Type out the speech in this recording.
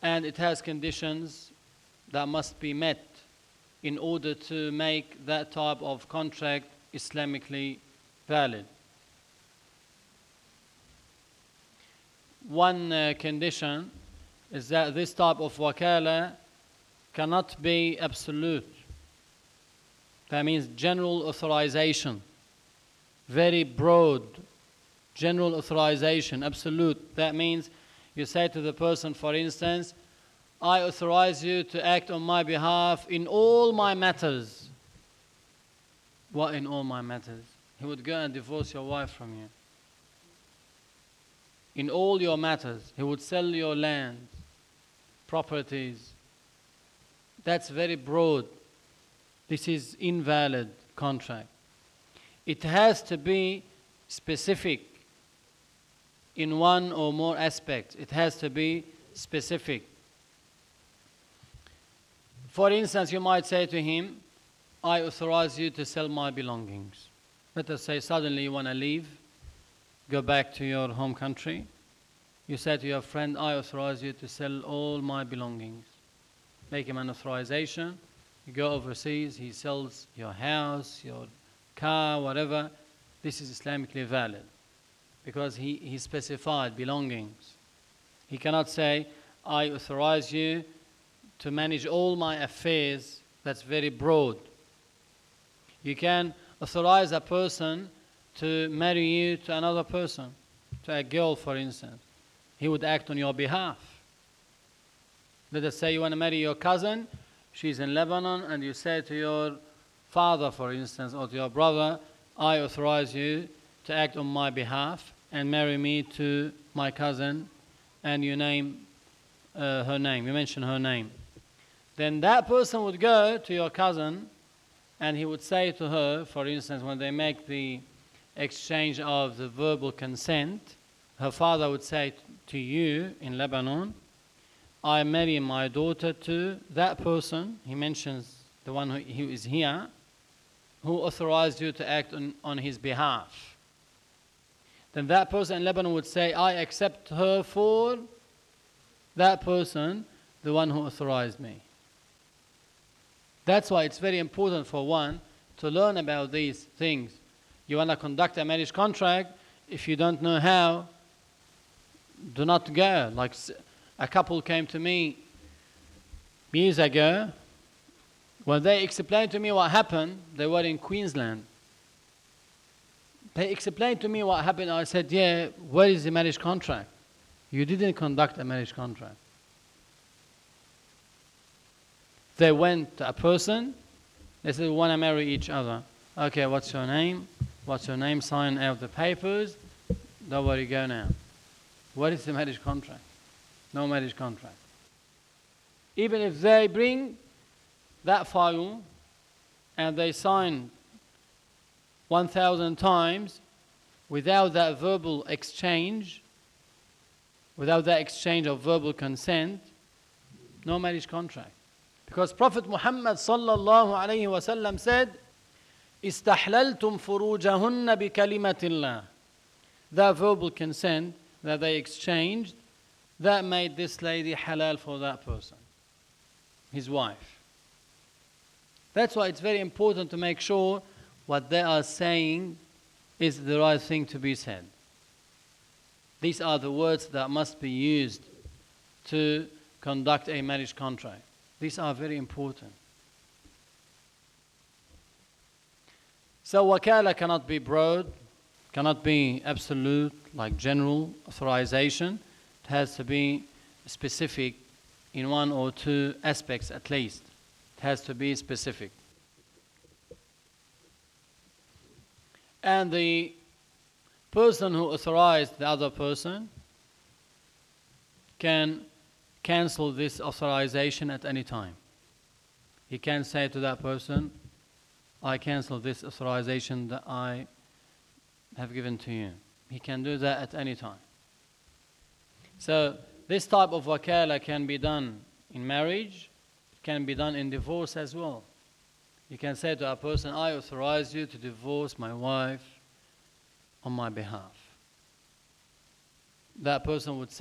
and it has conditions that must be met in order to make that type of contract Islamically valid. One condition is that this type of wakala cannot be absolute. That means general authorization, very broad, general authorization, absolute. That means you say to the person, for instance, I authorize you to act on my behalf in all my matters. What in all my matters? He would go and divorce your wife from you. In all your matters, he would sell your land, properties. That's very broad. This is invalid contract. It has to be specific in one or more aspects. It has to be specific. For instance, you might say to him, I authorize you to sell my belongings. Let us say suddenly you want to leave, go back to your home country. You say to your friend, I authorize you to sell all my belongings. Make him an authorization. You go overseas, he sells your house, your car, whatever. This is Islamically valid because he specified belongings. He cannot say, I authorize you to manage all my affairs. That's very broad. You can authorize a person to marry you to another person, to a girl, for instance. He would act on your behalf. Let us say you want to marry your cousin, she's in Lebanon, and you say to your father, for instance, or to your brother, I authorize you to act on my behalf and marry me to my cousin, and you name her name, you mention her name. Then that person would go to your cousin and he would say to her, for instance, when they make the exchange of the verbal consent, her father would say to you in Lebanon, I marry my daughter to that person. He mentions the one who is here, who authorized you to act on his behalf. Then that person in Lebanon would say, I accept her for that person, the one who authorized me. That's why it's very important for one to learn about these things. You want to conduct a marriage contract, if you don't know how, do not go. Like a couple came to me years ago. When they explained to me what happened, they were in Queensland. They explained to me what happened. I said, yeah, where is the marriage contract? You didn't conduct a marriage contract. They went to a person. They said, we want to marry each other. Okay, what's your name? What's your name? Sign out the papers. Don't worry, go now. What is the marriage contract? No marriage contract. Even if they bring that file and they sign 1,000 times without that verbal exchange, without that exchange of verbal consent, no marriage contract. Because Prophet Muhammad sallallahu alayhi wa sallam said, "Istahlaltum furujahunna bi kalimatillah." That verbal consent that they exchanged, that made this lady halal for that person, his wife. That's why it's very important to make sure what they are saying is the right thing to be said. These are the words that must be used to conduct a marriage contract. These are very important. So wakala cannot be broad, cannot be absolute, like general authorization. It has to be specific in one or two aspects at least. It has to be specific. And the person who authorized the other person can cancel this authorization at any time. He can say to that person, I cancel this authorization that I have given to you. He can do that at any time. So this type of wakala can be done in marriage, it can be done in divorce as well. You can say to a person, I authorize you to divorce my wife on my behalf. That person would say,